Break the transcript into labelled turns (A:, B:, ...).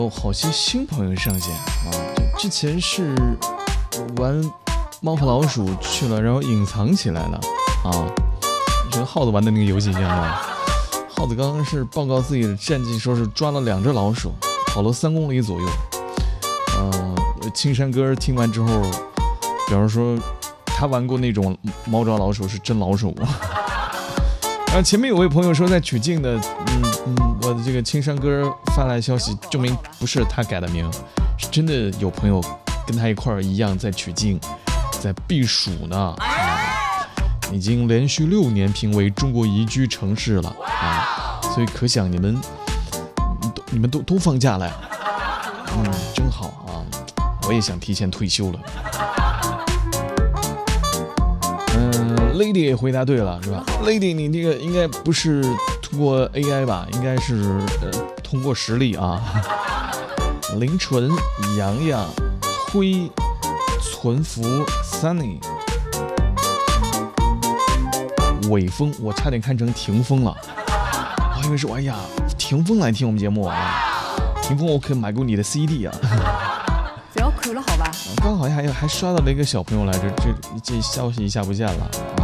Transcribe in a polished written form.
A: 有好些新朋友上线啊！之前是玩猫和老鼠去了，然后隐藏起来了啊，跟耗子玩的那个游戏一样啊。耗子刚刚是报告自己的战绩，说是抓了2只老鼠，跑了3公里左右。青山哥听完之后，比方说他玩过那种猫抓老鼠是真老鼠。前面有位朋友说在取经的，我的这个青山哥发来消息，证明不是他改的名，是真的有朋友跟他一块儿一样在取经，在避暑呢。已经连续6年评为中国宜居城市了啊，所以可想你们都放假了呀，真好啊，我也想提前退休了。Lady 也回答对了是吧 ？Lady 你这个应该不是通过 AI 吧，应该是通过实力啊。林纯、洋洋、辉、存福、Sunny。尾风，我差点看成霆锋了，我以为是哎呀，霆锋来听我们节目啊，霆锋我可买过你的 CD 啊，
B: 只要哭了好吧？
A: 刚好还刷到了一个小朋友来着，这消息一下不见了。